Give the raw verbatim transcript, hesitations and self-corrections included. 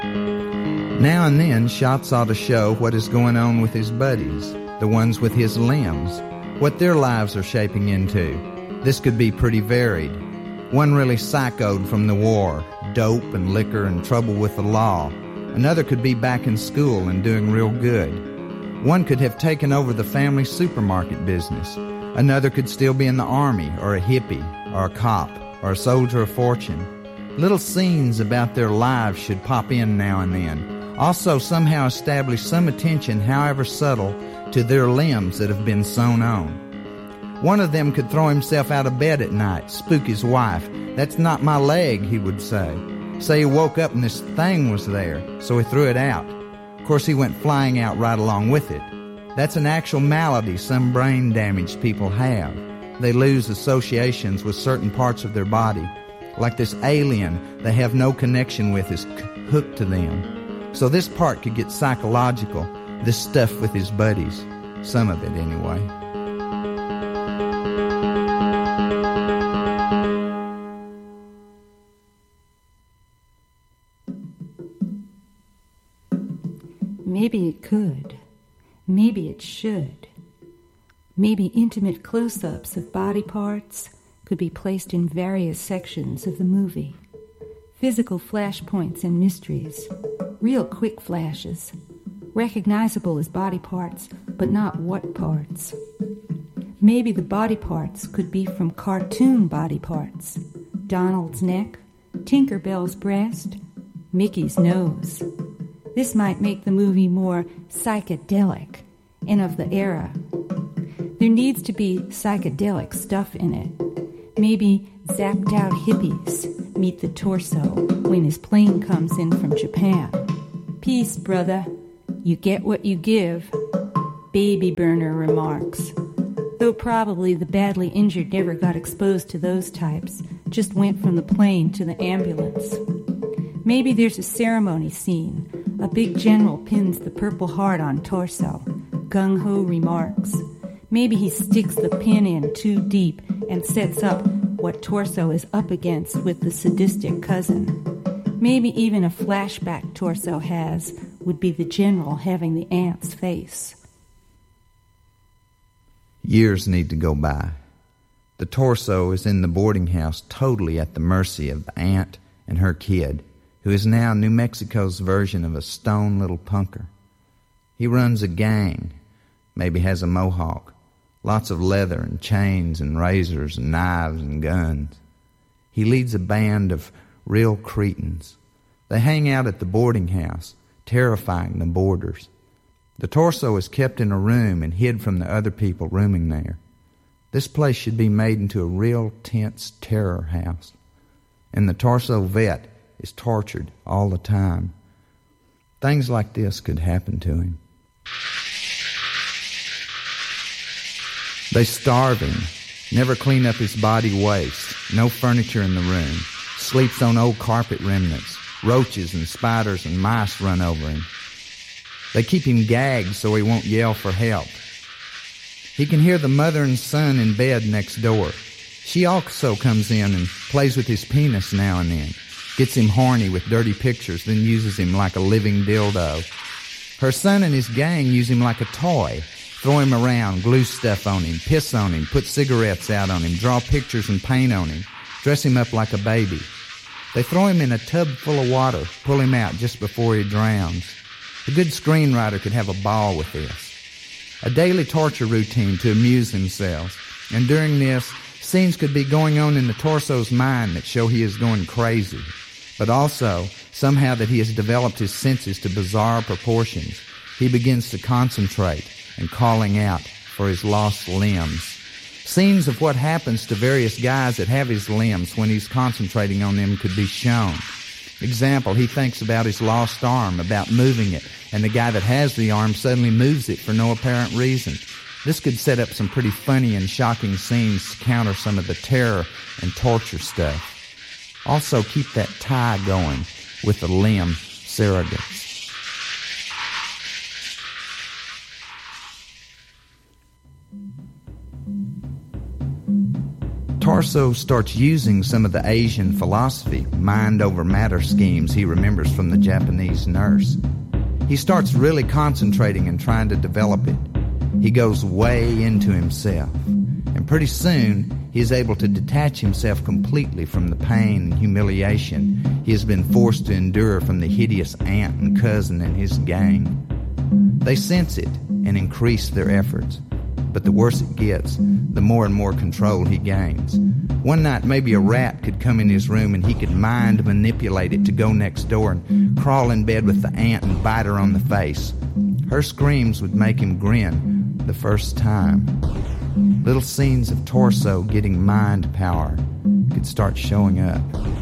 Now and then, shots ought to show what is going on with his buddies, the ones with his limbs, what their lives are shaping into. This could be pretty varied. One really psychoed from the war, dope and liquor and trouble with the law. Another could be back in school and doing real good. One could have taken over the family supermarket business. Another could still be in the army, or a hippie, or a cop, or a soldier of fortune. Little scenes about their lives should pop in now and then. Also somehow establish some attention, however subtle, to their limbs that have been sewn on. One of them could throw himself out of bed at night, spook his wife. "That's not my leg," he would say. Say he woke up and this thing was there, so he threw it out. Of course, he went flying out right along with it. That's an actual malady some brain-damaged people have. They lose associations with certain parts of their body. Like this alien they have no connection with is hooked to them. So this part could get psychological, this stuff with his buddies. Some of it, anyway. Maybe it could. Maybe it should. Maybe intimate close-ups of body parts could be placed in various sections of the movie. Physical flashpoints and mysteries. Real quick flashes. Recognizable as body parts, but not what parts. Maybe the body parts could be from cartoon body parts. Donald's neck, Tinkerbell's breast, Mickey's nose. This might make the movie more psychedelic and of the era. There needs to be psychedelic stuff in it. Maybe zapped out hippies meet the torso when his plane comes in from Japan. Peace, brother. You get what you give. Baby burner remarks. Though probably the badly injured never got exposed to those types, just went from the plane to the ambulance. Maybe there's a ceremony scene. A big general pins the Purple Heart on torso. Gung-ho remarks. Maybe he sticks the pin in too deep and sets up what torso is up against with the sadistic cousin. Maybe even a flashback torso has would be the general having the aunt's face. Years need to go by. The torso is in the boarding house totally at the mercy of the aunt and her kid, who is now New Mexico's version of a stone little punker. He runs a gang, maybe has a mohawk, lots of leather and chains and razors and knives and guns. He leads a band of real cretins. They hang out at the boarding house, terrifying the boarders. The torso is kept in a room and hid from the other people rooming there. This place should be made into a real tense terror house. And the torso vet is tortured all the time. Things like this could happen to him. They starve him, never clean up his body waste, no furniture in the room, sleeps on old carpet remnants, roaches and spiders and mice run over him. They keep him gagged so he won't yell for help. He can hear the mother and son in bed next door. She also comes in and plays with his penis now and then, gets him horny with dirty pictures, then uses him like a living dildo. Her son and his gang use him like a toy, throw him around, glue stuff on him, piss on him, put cigarettes out on him, draw pictures and paint on him, dress him up like a baby. They throw him in a tub full of water, pull him out just before he drowns. A good screenwriter could have a ball with this. A daily torture routine to amuse themselves, and during this, scenes could be going on in the torso's mind that show he is going crazy, but also somehow that he has developed his senses to bizarre proportions. He begins to concentrate and calling out for his lost limbs. Scenes of what happens to various guys that have his limbs when he's concentrating on them could be shown. Example, he thinks about his lost arm, about moving it, and the guy that has the arm suddenly moves it for no apparent reason. This could set up some pretty funny and shocking scenes to counter some of the terror and torture stuff. Also keep that tie going with the limb surrogates. Torso starts using some of the Asian philosophy, mind over matter schemes he remembers from the Japanese nurse. He starts really concentrating and trying to develop it. He goes way into himself, and pretty soon he is able to detach himself completely from the pain and humiliation he has been forced to endure from the hideous aunt and cousin and his gang. They sense it and increase their efforts, but the worse it gets, the more and more control he gains. One night, maybe a rat could come in his room and he could mind manipulate it to go next door and crawl in bed with the aunt and bite her on the face. Her screams would make him grin the first time. Little scenes of Torso getting mind power could start showing up.